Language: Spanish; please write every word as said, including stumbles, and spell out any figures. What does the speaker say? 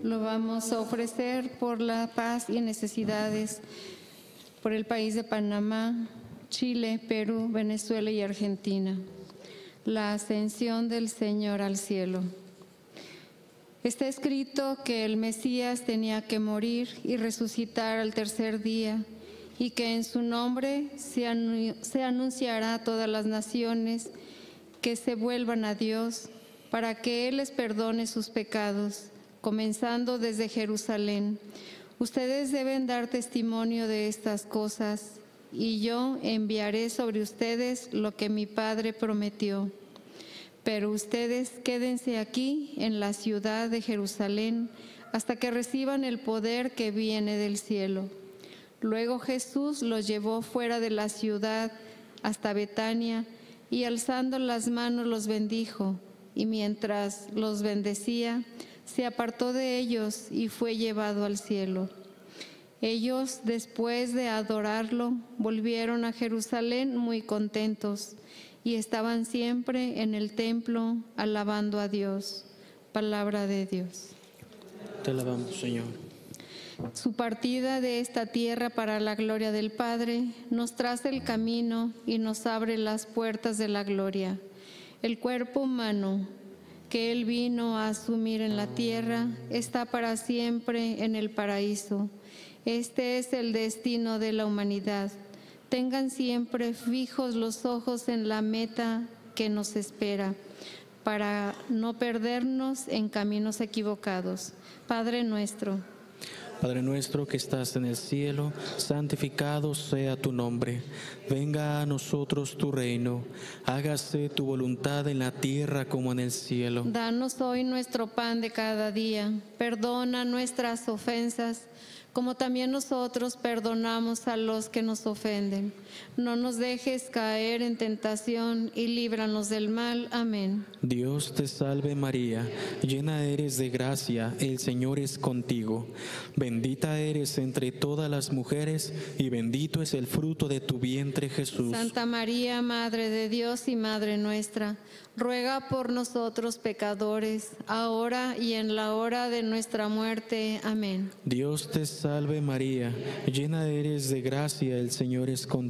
Lo vamos a ofrecer por la paz y necesidades, por el país de Panamá, Chile, Perú, Venezuela y Argentina. La ascensión del Señor al cielo. Está escrito que el Mesías tenía que morir y resucitar al tercer día, y que en su nombre se, anu- se anunciará a todas las naciones que se vuelvan a Dios, para que Él les perdone sus pecados, comenzando desde Jerusalén. Ustedes deben dar testimonio de estas cosas, y yo enviaré sobre ustedes lo que mi Padre prometió. Pero ustedes quédense aquí en la ciudad de Jerusalén hasta que reciban el poder que viene del cielo. Luego Jesús los llevó fuera de la ciudad hasta Betania y alzando las manos los bendijo, y mientras los bendecía, se apartó de ellos y fue llevado al cielo. Ellos, después de adorarlo, volvieron a Jerusalén muy contentos y estaban siempre en el templo alabando a Dios. Palabra de Dios. Te alabamos, Señor. Su partida de esta tierra para la gloria del Padre nos traza el camino y nos abre las puertas de la gloria. El cuerpo humano que Él vino a asumir en la tierra está para siempre en el paraíso. Este es el destino de la humanidad. Tengan siempre fijos los ojos en la meta que nos espera, para no perdernos en caminos equivocados. Padre nuestro, Padre nuestro que estás en el cielo, santificado sea tu nombre. Venga a nosotros tu reino. Hágase tu voluntad en la tierra como en el cielo. danos hoy nuestro pan de cada día. Perdona nuestras ofensas, como también nosotros perdonamos a los que nos ofenden. No nos dejes caer en tentación y líbranos del mal. Amén. Dios te salve María, llena eres de gracia, el Señor es contigo. Bendita eres entre todas las mujeres y bendito es el fruto de tu vientre, Jesús. Santa María, Madre de Dios y Madre nuestra, ruega por nosotros pecadores, ahora y en la hora de nuestra muerte. Amén. Dios te salve María, llena eres de gracia, el Señor es contigo.